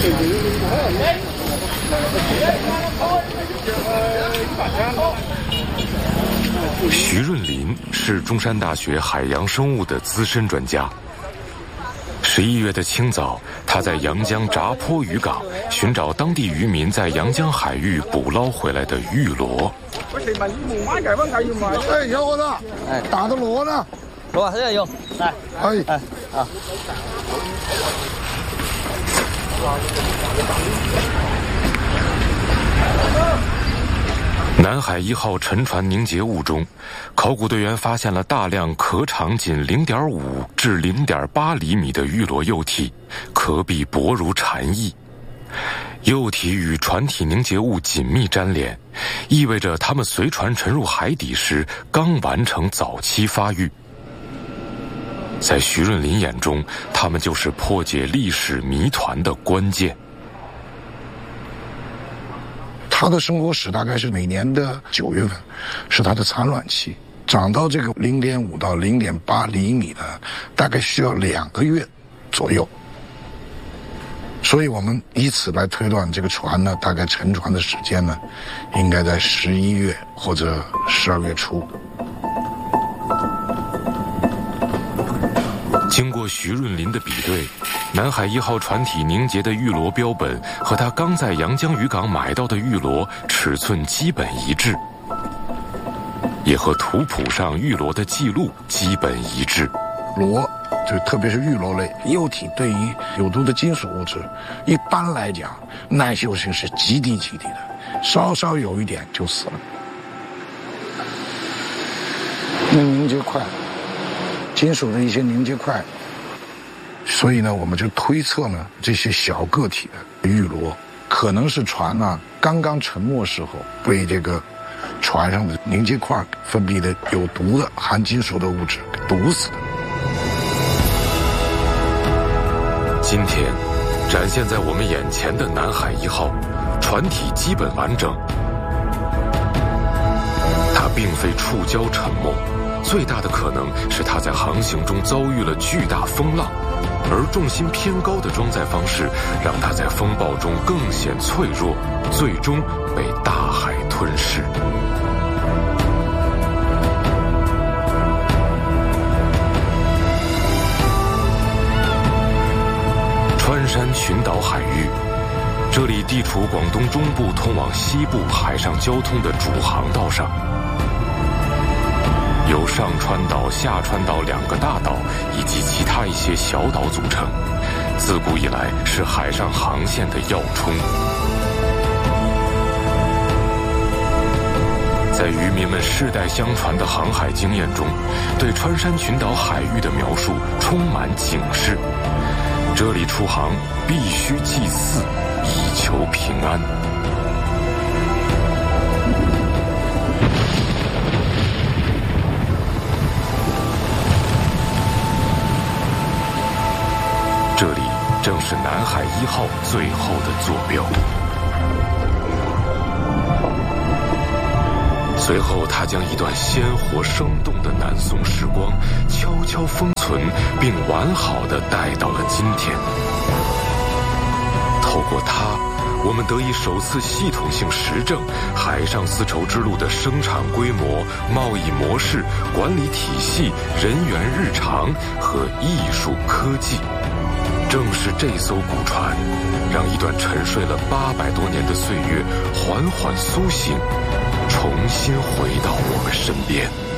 徐润林是中山大学海洋生物的资深专家。11月的清早，他在阳江闸坡渔港寻找当地渔民在阳江海域捕捞回来的玉螺。 哎，小伙子，哎，打的螺呢？ 螺这有，来， 哎， 啊。 南海1号沉船凝结物中，考古队员发现了大量壳长仅0.5至0.8厘米的玉螺幼体，壳壁薄如蝉翼。幼体与船体凝结物紧密粘连，意味着它们随船沉入海底时刚完成早期发育。在徐润林眼中，它们就是破解历史谜团的关键。 它的生活史大概是每年的9月份，是它的产卵期。长到这个0.5到0.8厘米呢，大概需要2个月左右。所以我们以此来推断，这个船呢，大概沉船的时间呢，应该在11月或者12月初。 经过徐润林的比对，南海1号船体凝结的玉螺标本和他刚在阳江渔港买到的玉螺尺寸基本一致，也和图谱上玉螺的记录基本一致。 螺，就特别是玉螺类幼体，对于有毒的金属物质，一般来讲耐受性是极低的，稍稍有一点就死了。那凝结快，金属的一些凝结块，所以呢，我们就推测呢，这些小个体的玉螺可能是船呢刚刚沉没时候被这个船上的凝结块分泌的有毒的含金属的物质给毒死的。 今天展现在我们眼前的南海1号船体基本完整，它并非触礁沉没，最大的可能是它在航行中遭遇了巨大风浪，而重心偏高的装载方式让它在风暴中更显脆弱，最终被大海吞噬。川山群岛海域，这里地处广东中部通往西部海上交通的主航道上，由上川岛、下川岛2个大岛以及其他一些小岛组成，自古以来是海上航线的要冲。在渔民们世代相传的航海经验中，对川山群岛海域的描述充满警示。这里出航必须祭祀，以求平安。这里正是南海1号最后的坐标。随后，他将一段鲜活生动的南宋时光悄悄封存，并完好地带到了今天。透过它，我们得以首次系统性实证海上丝绸之路的生产规模、贸易模式、管理体系、人员日常和艺术科技。正是这艘古船，让一段沉睡了800多年的岁月缓缓苏醒，重新回到我们身边。